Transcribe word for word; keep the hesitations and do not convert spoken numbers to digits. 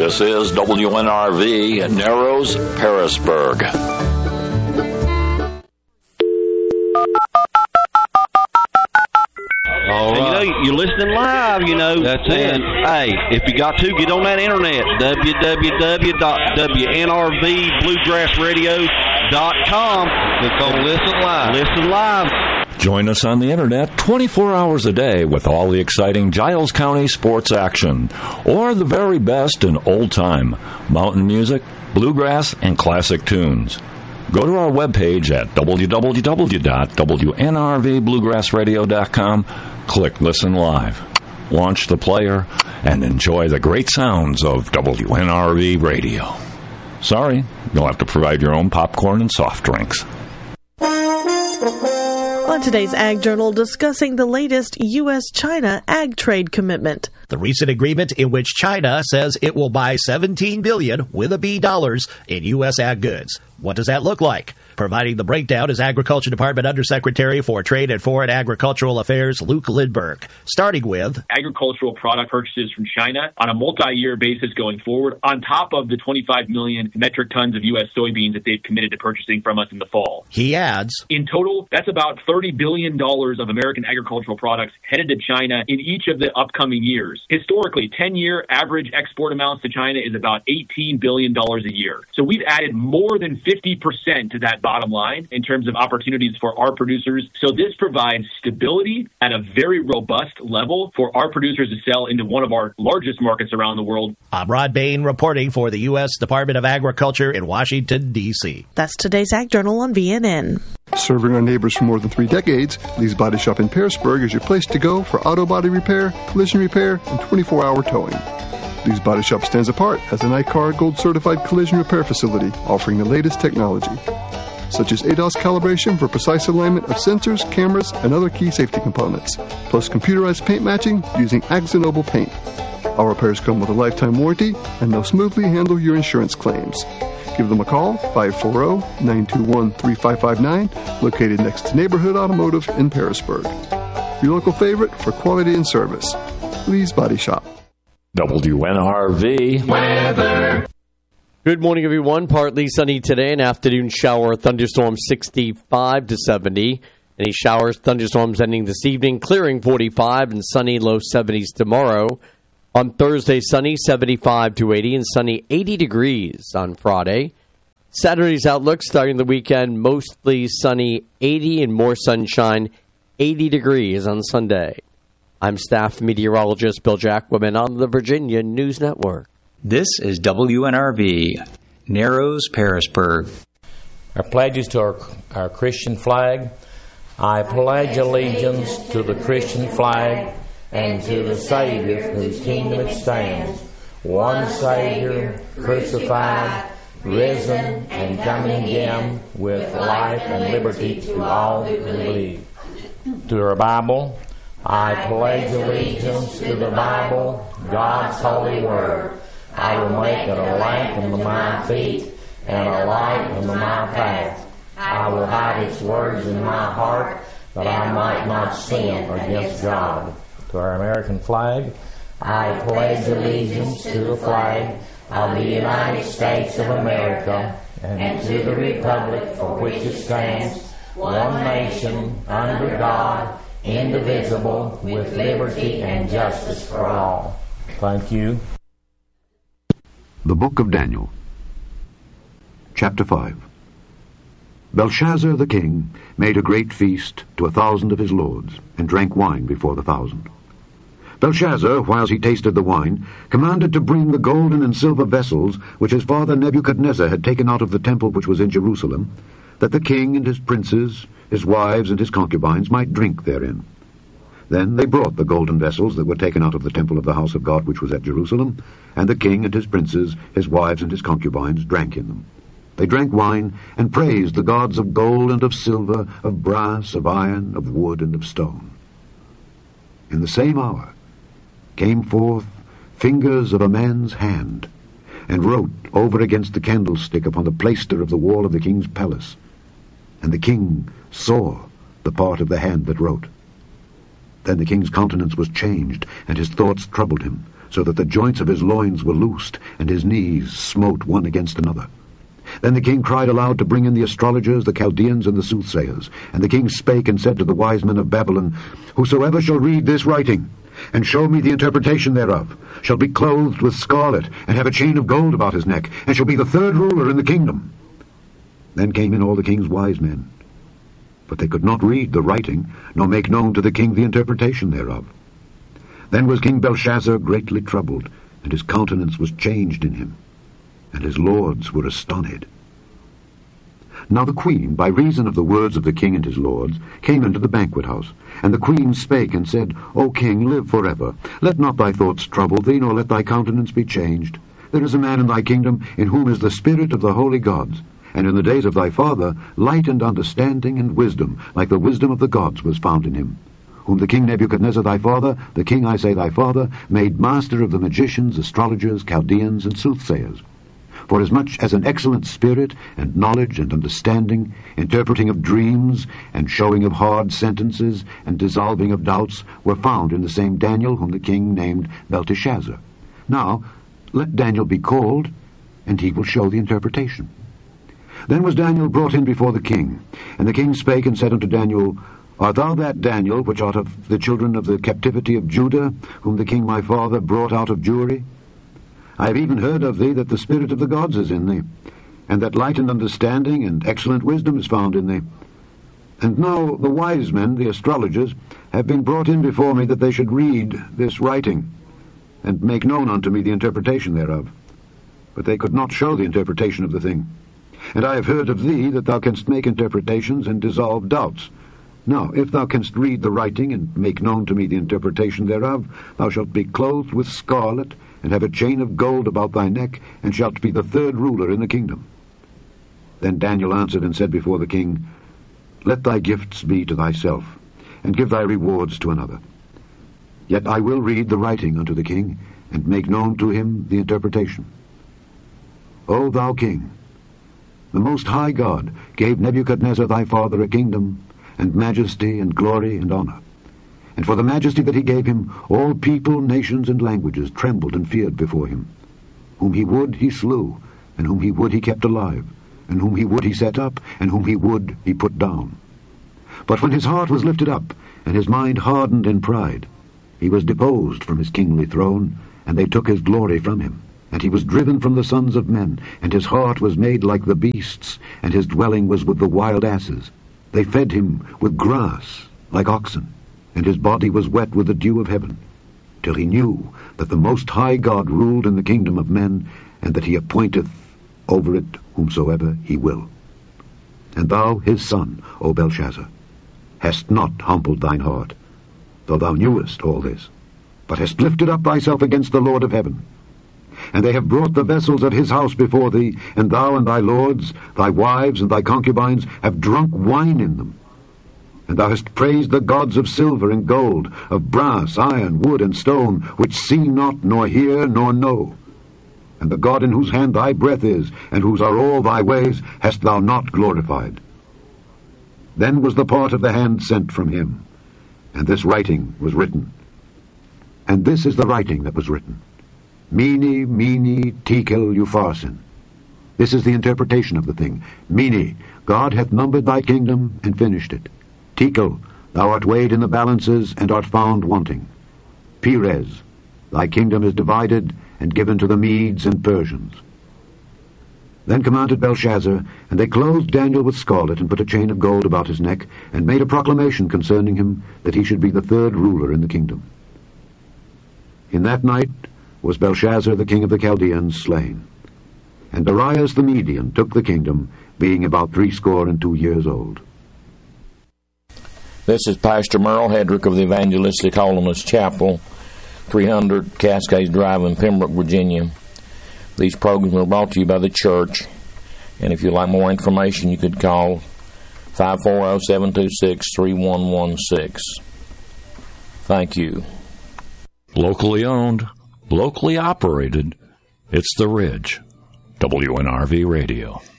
This is W N R V, Narrows, Pearisburg. All right. You know, you're listening live, you know. That's and, it. Hey, if you got to, get on that internet, w w w dot w n r v bluegrass radio dot com. Click on Listen Live. Listen live. Join us on the internet twenty-four hours a day with all the exciting Giles County sports action, or the very best in old-time mountain music, bluegrass, and classic tunes. Go to our webpage at w w w dot w n r v bluegrass radio dot com, click Listen Live, launch the player, and enjoy the great sounds of W N R V Radio. Sorry, you'll have to provide your own popcorn and soft drinks. On today's Ag Journal, discussing the latest U S China ag trade commitment. The recent agreement in which China says it will buy seventeen billion dollars with a B dollars in U S ag goods. What does that look like? Providing the breakdown is Agriculture Department Undersecretary for Trade and Foreign Agricultural Affairs, Luke Lindberg. Starting with agricultural product purchases from China on a multi-year basis going forward, on top of the twenty-five million metric tons of U S soybeans that they've committed to purchasing from us in the fall. He adds, in total, that's about thirty billion dollars of American agricultural products headed to China in each of the upcoming years. Historically, ten-year average export amounts to China is about eighteen billion dollars a year. So we've added more than fifty percent to that bottom line in terms of opportunities for our producers. So this provides stability at a very robust level for our producers to sell into one of our largest markets around the world. I'm Rod Bain reporting for the U S Department of Agriculture in Washington, D C That's today's Ag Journal on V N N. Serving our neighbors for more than three decades, Lee's Body Shop in Pearisburg is your place to go for auto body repair, collision repair, and twenty-four hour towing. Lee's Body Shop stands apart as an I C A R Gold certified collision repair facility offering the latest technology, such as A D A S calibration for precise alignment of sensors, cameras, and other key safety components, plus computerized paint matching using Axonoble paint. Our repairs come with a lifetime warranty, and they'll smoothly handle your insurance claims. Give them a call, five four zero, nine two one, three five five nine, located next to Neighborhood Automotive in Pearisburg. Your local favorite for quality and service. Lee's Body Shop. W N R V weather. Good morning, everyone. Partly sunny today, an afternoon shower, thunderstorm sixty-five to seventy. Any showers, thunderstorms ending this evening, clearing forty-five and sunny, low seventies tomorrow. On Thursday, sunny, seventy-five to eighty, and sunny, eighty degrees on Friday. Saturday's outlook, starting the weekend, mostly sunny, eighty, and more sunshine, eighty degrees on Sunday. I'm staff meteorologist Bill Jacquemin on the Virginia News Network. This is W N R V, Narrows, Pearisburg. Our pledges to our, our Christian flag. I pledge allegiance to the Christian flag and to the Savior whose kingdom it stands, one Savior, crucified, risen, and coming again with life and liberty to all who believe. To our Bible, I pledge allegiance to the Bible, God's holy word. I will make it a lamp unto my feet and a light unto my path. I will hide its words in my heart, that I might not sin against God. To our American flag, I pledge allegiance to the flag of the United States of America and to the republic for which it stands, one nation, under God, indivisible, with liberty and justice for all. Thank you. The Book of Daniel, Chapter five. Belshazzar the king made a great feast to a thousand of his lords, and drank wine before the thousand. Belshazzar, whiles he tasted the wine, commanded to bring the golden and silver vessels which his father Nebuchadnezzar had taken out of the temple which was in Jerusalem, that the king and his princes, his wives and his concubines might drink therein. Then they brought the golden vessels that were taken out of the temple of the house of God which was at Jerusalem, and the king and his princes, his wives and his concubines, drank in them. They drank wine, and praised the gods of gold and of silver, of brass, of iron, of wood, and of stone. In the same hour came forth fingers of a man's hand, and wrote over against the candlestick upon the plaister of the wall of the king's palace. And the king saw the part of the hand that wrote. Then the king's countenance was changed, and his thoughts troubled him, so that the joints of his loins were loosed, and his knees smote one against another. Then the king cried aloud to bring in the astrologers, the Chaldeans, and the soothsayers. And the king spake and said to the wise men of Babylon, Whosoever shall read this writing, and show me the interpretation thereof, shall be clothed with scarlet, and have a chain of gold about his neck, and shall be the third ruler in the kingdom. Then came in all the king's wise men, but they could not read the writing, nor make known to the king the interpretation thereof. Then was King Belshazzar greatly troubled, and his countenance was changed in him, and his lords were astonished. Now the queen, by reason of the words of the king and his lords, came into the banquet house. And the queen spake and said, O king, live forever. Let not thy thoughts trouble thee, nor let thy countenance be changed. There is a man in thy kingdom, in whom is the spirit of the holy gods. And in the days of thy father, light and understanding and wisdom, like the wisdom of the gods, was found in him. Whom the king Nebuchadnezzar thy father, the king, I say, thy father, made master of the magicians, astrologers, Chaldeans, and soothsayers. Forasmuch as an excellent spirit, and knowledge, and understanding, interpreting of dreams, and showing of hard sentences, and dissolving of doubts, were found in the same Daniel, whom the king named Belteshazzar. Now let Daniel be called, and he will show the interpretation. Then was Daniel brought in before the king. And the king spake and said unto Daniel, Art thou that Daniel, which art of the children of the captivity of Judah, whom the king my father brought out of Jewry? I have even heard of thee that the spirit of the gods is in thee, and that light and understanding and excellent wisdom is found in thee. And now the wise men, the astrologers, have been brought in before me that they should read this writing, and make known unto me the interpretation thereof. But they could not show the interpretation of the thing. And I have heard of thee that thou canst make interpretations and dissolve doubts. Now, if thou canst read the writing and make known to me the interpretation thereof, thou shalt be clothed with scarlet, and have a chain of gold about thy neck, and shalt be the third ruler in the kingdom. Then Daniel answered and said before the king, Let thy gifts be to thyself, and give thy rewards to another. Yet I will read the writing unto the king, and make known to him the interpretation. O thou king, the Most High God gave Nebuchadnezzar thy father a kingdom, and majesty, and glory, and honor. And for the majesty that he gave him, all people, nations, and languages trembled and feared before him. Whom he would, he slew, and whom he would, he kept alive, and whom he would, he set up, and whom he would, he put down. But when his heart was lifted up, and his mind hardened in pride, he was deposed from his kingly throne, and they took his glory from him. And he was driven from the sons of men, and his heart was made like the beasts, and his dwelling was with the wild asses. They fed him with grass, like oxen, and his body was wet with the dew of heaven, till he knew that the Most High God ruled in the kingdom of men, and that he appointeth over it whomsoever he will. And thou, his son, O Belshazzar, hast not humbled thine heart, though thou knewest all this, but hast lifted up thyself against the Lord of heaven. And they have brought the vessels of his house before thee, and thou and thy lords, thy wives and thy concubines, have drunk wine in them. And thou hast praised the gods of silver and gold, of brass, iron, wood, and stone, which see not, nor hear, nor know. And the God in whose hand thy breath is, and whose are all thy ways, hast thou not glorified. Then was the part of the hand sent from him, and this writing was written. And this is the writing that was written. Mene, mene, tekel, upharsin. This is the interpretation of the thing. Mene, God hath numbered thy kingdom, and finished it. Tekel, thou art weighed in the balances, and art found wanting. Perez, thy kingdom is divided, and given to the Medes and Persians. Then commanded Belshazzar, and they clothed Daniel with scarlet, and put a chain of gold about his neck, and made a proclamation concerning him, that he should be the third ruler in the kingdom. In that night was Belshazzar the king of the Chaldeans slain, and Darius the Median took the kingdom, being about threescore and two years old. This is Pastor Merle Hedrick of the Evangelistic Holiness Chapel, three hundred Cascades Drive in Pembroke, Virginia. These programs are brought to you by the church, and if you'd like more information, you could call five four zero, seven two six, three one one six. Thank you. Locally owned, locally operated, it's The Ridge. W N R V Radio.